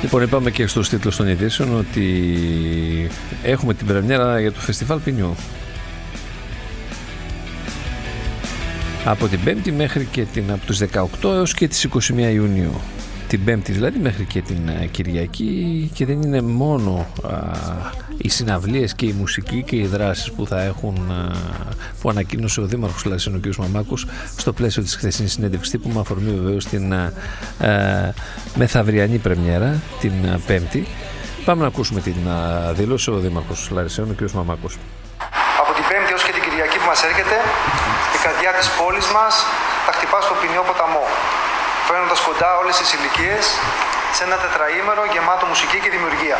Λοιπόν, είπαμε και στους τίτλους των ειδήσεων ότι έχουμε την πρεμιέρα για το Φεστιβάλ Ποινιού. Από την 5η μέχρι και από τους 18 έως και τις 21 Ιουνίου. Την 5η δηλαδή μέχρι και την Κυριακή, και δεν είναι μόνο οι συναυλίες και η μουσική και οι δράσεις που θα έχουν, που ανακοίνωσε ο Δήμαρχος Λαρισαίων, ο κ. Μαμάκος, στο πλαίσιο της χθεσινής συνέντευξης τύπου, με αφορμή βεβαίως την μεθαυριανή πρεμιέρα, την 5η. Πάμε να ακούσουμε την δήλωση ο Δήμαρχος Λαρισαίων, ο κ. Μαμάκος. Από την 5η έως και την Κυριακή που μας έρχεται, η καρδιά της πόλης μας θα χτυπά στο Ποινιό ποταμό, φέρνοντας κοντά όλες τις ηλικίες σε ένα τετραήμερο γεμάτο μουσική και δημιουργία.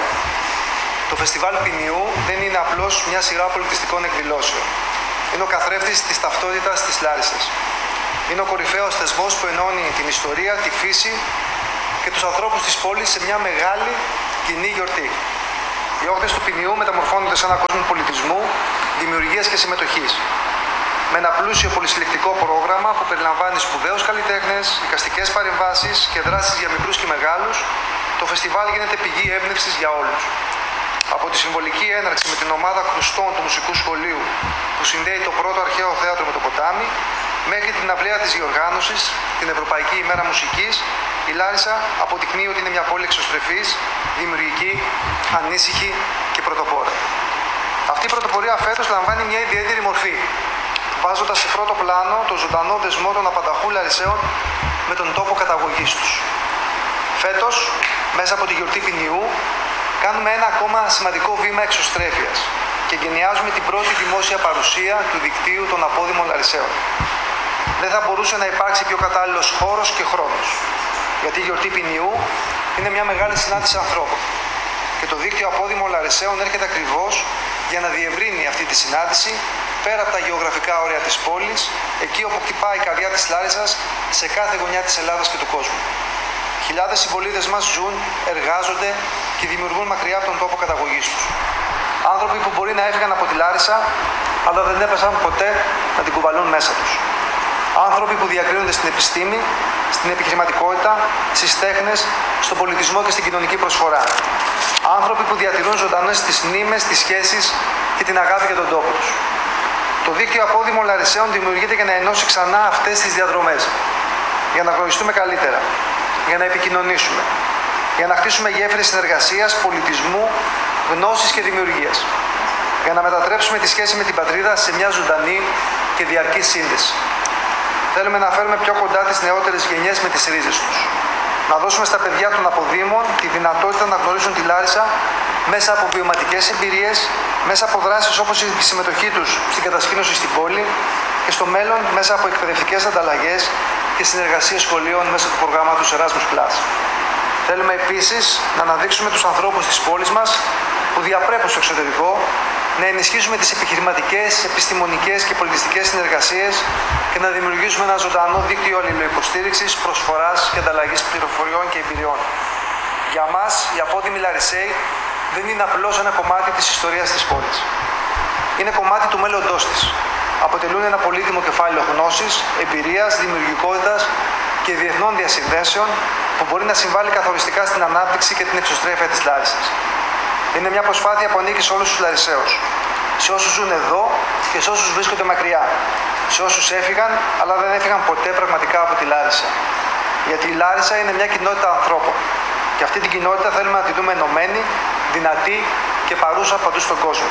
Το Φεστιβάλ Ποινιού δεν είναι απλώς μια σειρά πολιτιστικών εκδηλώσεων. Είναι ο καθρέφτης της ταυτότητας της Λάρισσας. Είναι ο κορυφαίος θεσμός που ενώνει την ιστορία, τη φύση και τους ανθρώπους της πόλης σε μια μεγάλη κοινή γιορτή. Οι όχθες του Ποινιού μεταμορφώνονται σε έναν κόσμο πολιτισμού, δημιουργίας και συμμετοχής. Με ένα πλούσιο πολυσυλλεκτικό πρόγραμμα που περιλαμβάνει σπουδαίους καλλιτέχνες, εικαστικές παρεμβάσεις και δράσεις για μικρούς και μεγάλους, το φεστιβάλ γίνεται πηγή έμπνευσης για όλους. Από τη συμβολική έναρξη με την ομάδα κρουστών του Μουσικού Σχολείου που συνδέει το πρώτο αρχαίο θέατρο με το ποτάμι, μέχρι την αυλαία της διοργάνωσης, την Ευρωπαϊκή ημέρα μουσικής, η Λάρισα αποδεικνύει ότι είναι μια πόλη εξωστρεφής, δημιουργική, ανήσυχη και πρωτοπόρα. Αυτή η πρωτοπορία φέτος λαμβάνει μια ιδιαίτερη μορφή, βάζοντας σε πρώτο πλάνο το ζωντανό δεσμό των απανταχού Λαρισαίων με τον τόπο καταγωγής τους. Φέτος, μέσα από τη γιορτή Ποινιού, κάνουμε ένα ακόμα σημαντικό βήμα εξωστρέφειας και εγκαινιάζουμε την πρώτη δημόσια παρουσία του δικτύου των απόδημων Λαρισαίων. Δεν θα μπορούσε να υπάρξει πιο κατάλληλος χώρος και χρόνος, γιατί η γιορτή Ποινιού είναι μια μεγάλη συνάντηση ανθρώπων και το δίκτυο απόδημων Λαρισαίων έρχεται ακριβώς για να διευρύνει αυτή τη συνάντηση πέρα από τα γεωγραφικά όρια της πόλης, εκεί όπου χτυπάει η καρδιά της Λάρισσας, σε κάθε γωνιά της Ελλάδας και του κόσμου. Χιλιάδες συμπολίτες μας ζουν, εργάζονται και δημιουργούν μακριά από τον τόπο καταγωγής τους. Άνθρωποι που μπορεί να έφυγαν από τη Λάρισα, αλλά δεν έπεσαν ποτέ να την κουβαλούν μέσα τους. Άνθρωποι που διακρίνονται στην επιστήμη, στην επιχειρηματικότητα, στις τέχνες, στον πολιτισμό και στην κοινωνική προσφορά. Άνθρωποι που διατηρούν ζωντανές τις μνήμες, τις σχέσεις και την αγάπη για τον τόπο τους. Το δίκτυο απόδημων Λαρισαίων δημιουργείται για να ενώσει ξανά αυτές τις διαδρομές, για να γνωριστούμε καλύτερα, για να επικοινωνήσουμε, για να χτίσουμε γέφυρες συνεργασίας, πολιτισμού, γνώσης και δημιουργίας, για να μετατρέψουμε τη σχέση με την πατρίδα σε μια ζωντανή και διαρκή σύνδεση. Θέλουμε να φέρουμε πιο κοντά τις νεότερες γενιές με τις ρίζες τους. Να δώσουμε στα παιδιά των αποδήμων τη δυνατότητα να γνωρίζουν τη Λάρισα μέσα από βιωματικές εμπειρίες, μέσα από δράσεις όπως η συμμετοχή τους στην κατασκήνωση στην πόλη και στο μέλλον μέσα από εκπαιδευτικές ανταλλαγές και συνεργασίες σχολείων μέσα του προγράμματος Erasmus+. Θέλουμε επίσης να αναδείξουμε τους ανθρώπους της πόλης μας που διαπρέπουν στο εξωτερικό, να ενισχύσουμε τις επιχειρηματικές, επιστημονικές και πολιτιστικές συνεργασίες και να δημιουργήσουμε ένα ζωντανό δίκτυο αλληλοϊποστήριξης, προσφοράς και ανταλλαγής πληροφοριών και εμπειριών. Για μας, οι απόδημοι Λαρισαίοι δεν είναι απλώς ένα κομμάτι της ιστορίας της πόλης. Είναι κομμάτι του μέλλοντός της. Αποτελούν ένα πολύτιμο κεφάλαιο γνώσης, εμπειρίας, δημιουργικότητας και διεθνών διασυνδέσεων που μπορεί να συμβάλλει καθοριστικά στην ανάπτυξη και την εξωστρέφεια της Λάρισσας. Είναι μια προσπάθεια που ανήκει σε όλους τους Λαρισαίους, σε όσους ζουν εδώ και σε όσους βρίσκονται μακριά, σε όσους έφυγαν αλλά δεν έφυγαν ποτέ πραγματικά από τη Λάρισα. Γιατί η Λάρισα είναι μια κοινότητα ανθρώπων και αυτή την κοινότητα θέλουμε να τη δούμε ενωμένη, δυνατή και παρούσα παντού στον κόσμο.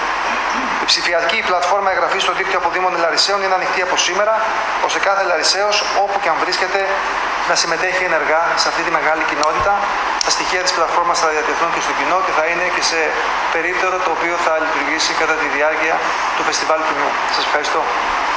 Η ψηφιακή πλατφόρμα εγγραφής στο δίκτυο αποδήμων Λαρισαίων είναι ανοιχτή από σήμερα, ώστε κάθε Λαρισαίος, όπου και αν βρίσκεται, να συμμετέχει ενεργά σε αυτή τη μεγάλη κοινότητα. Τα στοιχεία της πλατφόρμας θα διατεθούν και στο κοινό και θα είναι και σε περίπτερο το οποίο θα λειτουργήσει κατά τη διάρκεια του Φεστιβάλ Ποινιού. Σας ευχαριστώ.